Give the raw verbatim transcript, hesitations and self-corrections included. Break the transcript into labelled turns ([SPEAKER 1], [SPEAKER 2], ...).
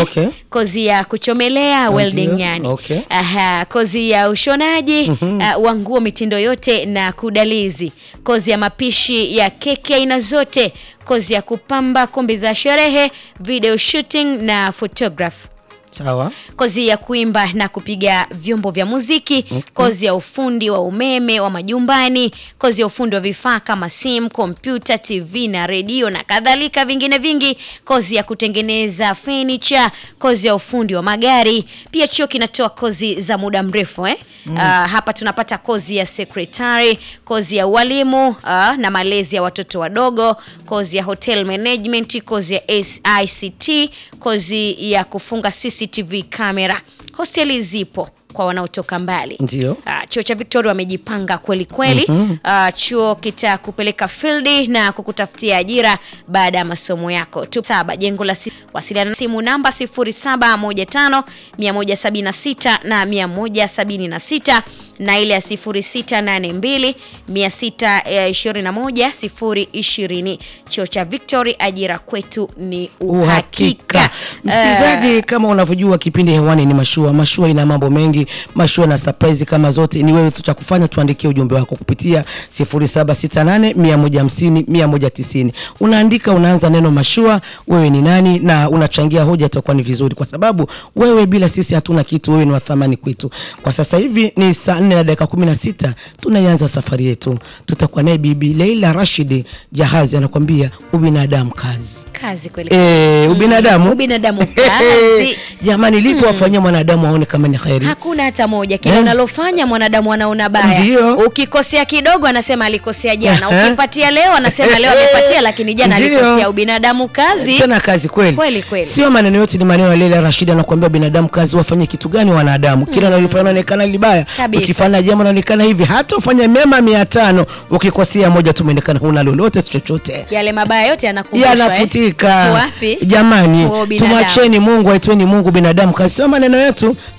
[SPEAKER 1] Okay.
[SPEAKER 2] Kozi ya kuchomelea welding yani.
[SPEAKER 1] Okay.
[SPEAKER 2] Aha, kozi ya ushonaji mm-hmm. uh, wa nguo mitindo yote na kudalizi. Kozi ya mapishi ya keki aina zote. Kozi ya kupamba kumbi za sherehe, video shooting na photography.
[SPEAKER 1] Sawa.
[SPEAKER 2] Kozi ya kuimba na kupiga vyombo vya muziki, okay. Kozi ya ufundi wa umeme wa majumbani, kozi ya ufundi wa vifaa kama simu, kompyuta, T V na redio na kadhalika vingine vingi, kozi ya kutengeneza furniture, kozi ya ufundi wa magari. Pia chuo kinatoa kozi za muda mrefu eh. Mm. Uh, hapa tunapata kozi ya secretary, kozi ya walimu uh, na malezi ya watoto wadogo, kozi ya hotel management, kozi ya S I C T, kozi ya kufunga C C T V camera. Hosteli zipo kwa wanaotoka mbali.
[SPEAKER 1] Ndio.
[SPEAKER 2] Uh, chuo cha Victoria wamejipanga kweli kweli.
[SPEAKER 1] Mm-hmm.
[SPEAKER 2] Uh, chuo kitakupeleka field na kukutafutia ajira baada ya masomo yako. Tu saba jengo la si, wasiliana simu namba sifuri saba moja tano mia moja sabini na sita na mia moja sabini na sita na ile ya sifuri sita nane mbili mia sita ishirini na moja sifuri ishirini. Chuo cha Victoria, ajira kwetu ni uhakika.
[SPEAKER 1] Uhakika. Msikilizaji, uh, kama unavyojua kipindi hewani ni Mashua. Mashua ina mambo mengi, Mashua na surprise kama zote. Ni wewe tutakufanya, tuandikie ujumbe wako kupitia sifuri saba sita nane mia moja hamsini mia moja tisini. Unaandika, unaanza neno Mashua, wewe ni nani na unachangia hoja, itakuwa ni vizuri kwa sababu wewe bila sisi hatuna kitu, wewe ni wa thamani kwetu. Kwa sasa hivi ni saa nne na dakika kumi na sita, tunaanza safari yetu. Tutakuwa naye Bibi Leila Rashid Jahazi, anakuambia ubinadamu kazi.
[SPEAKER 2] Kazi kweli.
[SPEAKER 1] Eh, ubinadamu.
[SPEAKER 2] Mm, ubinadamu kazi.
[SPEAKER 1] Jamani, lipo mm. wafanyia mwanadamu aone kama ni khairi.
[SPEAKER 2] Hakuna hata moja. Kile unalofanya yeah. mwanadamu anaona baya.
[SPEAKER 1] Ndiyo.
[SPEAKER 2] Ukikosea kidogo anasema alikosea jana. Uh-huh. Ukipatia leo anasema leo amepatia lakini jana alikosea. Ubinadamu kazi.
[SPEAKER 1] Tena kazi kweli.
[SPEAKER 2] Kweli kweli.
[SPEAKER 1] Sio maneno yote, ni maneno ya Leila Rashid, anakuambia binadamu kazi. Wafanye kitu gani wanadamu? Kila unalofanya mm. inaonekana libaya. Ukifanya jambo inaonekana hivi. Hata ufanye mema mia tano, ukikosea moja tu inaonekana huna lolote chochote.
[SPEAKER 2] Yale mabaya yote yanakumbushwa.
[SPEAKER 1] Yanafutika.
[SPEAKER 2] Eh? Wapi?
[SPEAKER 1] Jamani, tumwacheni Mungu, aitweni Mungu, binadamu kazi. Sio maneno yetu.